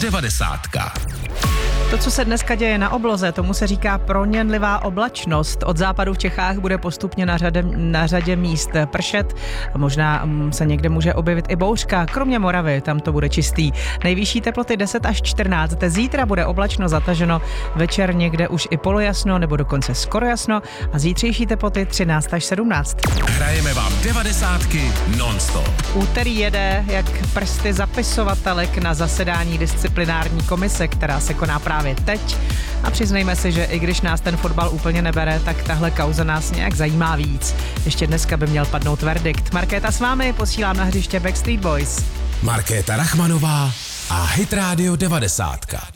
devadesátka. To, co se dneska děje na obloze, tomu se říká proměnlivá oblačnost. Od západu v Čechách bude postupně na řadě míst pršet. Možná se někde může objevit i bouřka. Kromě Moravy, tam to bude čistý. Nejvyšší teploty 10 až 14. Zítra bude oblačno zataženo, večer někde už i polojasno nebo dokonce skoro jasno a zítřejší teploty 13 až 17. Hrajeme vám devadesátky non-stop. Úterý jede jak prsty zapisovatelek na zasedání disciplinární komise, která se koná právě teď. A přiznejme si, že i když nás ten fotbal úplně nebere, tak tahle kauza nás nějak zajímá víc. Ještě dneska by měl padnout verdikt. Markéta s vámi, posílám na hřiště Backstreet Boys. Markéta Rachmanová a Hit Radio 90.